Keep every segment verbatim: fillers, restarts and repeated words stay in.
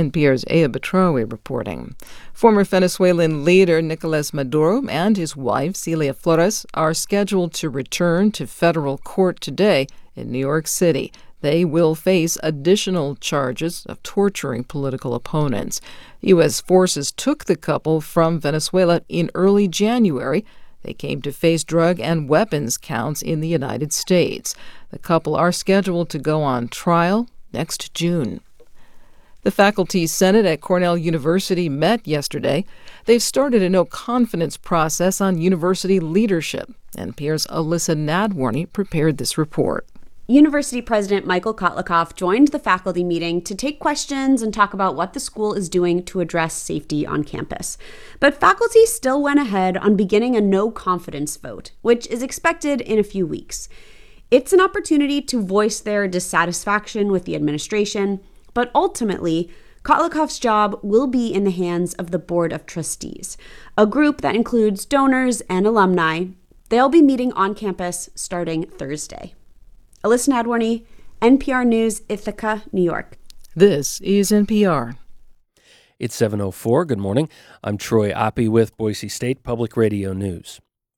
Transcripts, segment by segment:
N P R's Ea Betroe reporting. Former Venezuelan leader Nicolas Maduro and his wife, Celia Flores, are scheduled to return to federal court today in New York City. They will face additional charges of torturing political opponents. U S forces took the couple from Venezuela in early January. They came to face drug and weapons counts in the United States. The couple are scheduled to go on trial next June. The Faculty Senate at Cornell University met yesterday. They've started a no-confidence process on university leadership. N P R's Alyssa Nadworny prepared this report. University President Michael Kotlikoff joined the faculty meeting to take questions and talk about what the school is doing to address safety on campus. But faculty still went ahead on beginning a no-confidence vote, which is expected in a few weeks. It's an opportunity to voice their dissatisfaction with the administration, but ultimately, Kotlikoff's job will be in the hands of the Board of Trustees, a group that includes donors and alumni. They'll be meeting on campus starting Thursday. Alyssa Nadworny, N P R News, Ithaca, New York. This is N P R. It's seven oh four. Good morning. I'm Troy Oppie with Boise State Public Radio News.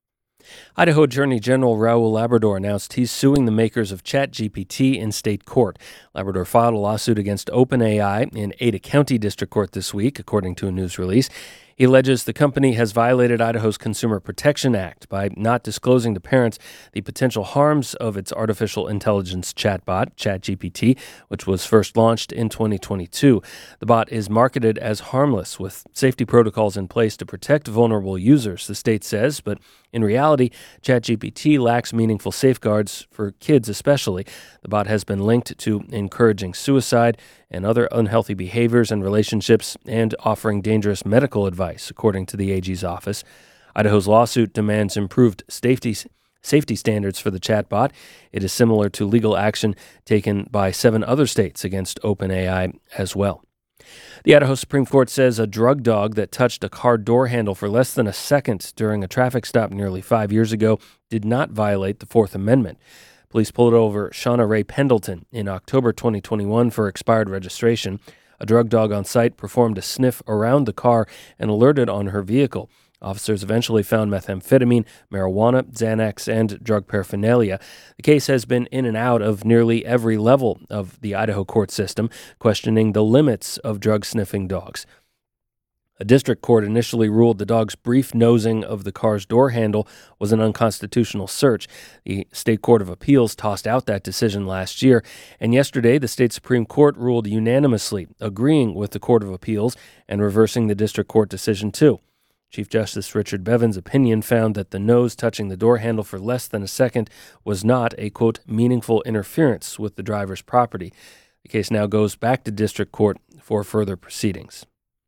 Idaho Attorney General Raul Labrador announced he's suing the makers of ChatGPT in state court. Labrador filed a lawsuit against OpenAI in Ada County District Court this week, according to a news release. He alleges the company has violated Idaho's Consumer Protection Act by not disclosing to parents the potential harms of its artificial intelligence chatbot, ChatGPT, which was first launched in twenty twenty-two. The bot is marketed as harmless, with safety protocols in place to protect vulnerable users, the state says, but in reality, ChatGPT lacks meaningful safeguards for kids especially. The bot has been linked to encouraging suicide and other unhealthy behaviors and relationships and offering dangerous medical advice, according to the A G's office. Idaho's lawsuit demands improved safety safety standards for the chatbot. It is similar to legal action taken by seven other states against OpenAI as well. The Idaho Supreme Court says a drug dog that touched a car door handle for less than a second during a traffic stop nearly five years ago did not violate the Fourth Amendment. Police pulled over Shauna Ray Pendleton in October twenty twenty-one for expired registration. A drug dog on site performed a sniff around the car and alerted on her vehicle. Officers eventually found methamphetamine, marijuana, Xanax, and drug paraphernalia. The case has been in and out of nearly every level of the Idaho court system, questioning the limits of drug-sniffing dogs. A district court initially ruled the dog's brief nosing of the car's door handle was an unconstitutional search. The State Court of Appeals tossed out that decision last year, and yesterday the state Supreme Court ruled unanimously, agreeing with the Court of Appeals and reversing the district court decision too. Chief Justice Richard Bevin's opinion found that the nose touching the door handle for less than a second was not a, quote, meaningful interference with the driver's property. The case now goes back to district court for further proceedings.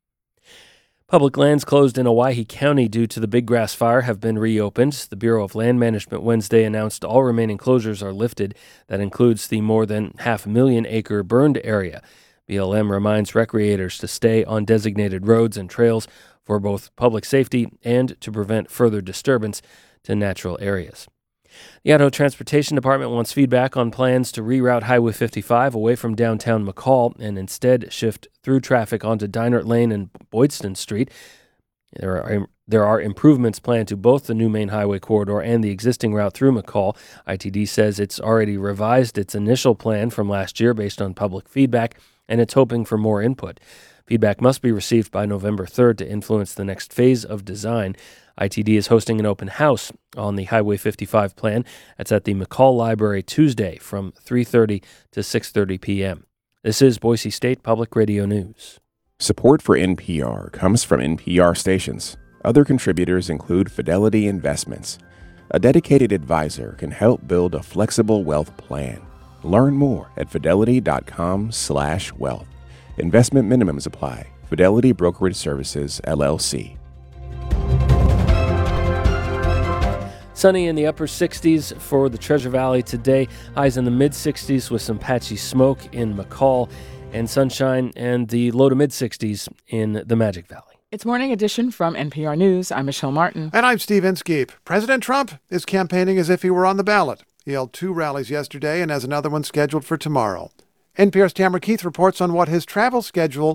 Public lands closed in Owyhee County due to the Big Grass Fire have been reopened. The Bureau of Land Management Wednesday announced all remaining closures are lifted. That includes the more than half million acre burned area. B L M reminds recreators to stay on designated roads and trails for both public safety and to prevent further disturbance to natural areas. The Idaho Transportation Department wants feedback on plans to reroute Highway fifty-five away from downtown McCall and instead shift through traffic onto Dinert Lane and Boydston Street. There are there are improvements planned to both the new main highway corridor and the existing route through McCall. I T D says it's already revised its initial plan from last year based on public feedback, and it's hoping for more input. Feedback must be received by November third to influence the next phase of design. I T D is hosting an open house on the Highway fifty-five plan. That's at the McCall Library Tuesday from three thirty to six thirty p.m. This is Boise State Public Radio News. Support for N P R comes from N P R stations. Other contributors include Fidelity Investments. A dedicated advisor can help build a flexible wealth plan. Learn more at fidelity.com slash wealth. Investment minimums apply. Fidelity Brokerage Services, L L C. Sunny in the upper sixties for the Treasure Valley today. Highs in the mid-sixties with some patchy smoke in McCall, and sunshine and the low to mid-sixties in the Magic Valley. It's Morning Edition from N P R News. I'm Michelle Martin. And I'm Steve Inskeep. President Trump is campaigning as if he were on the ballot. He held two rallies yesterday and has another one scheduled for tomorrow. N P R's Tamara Keith reports on what his travel schedule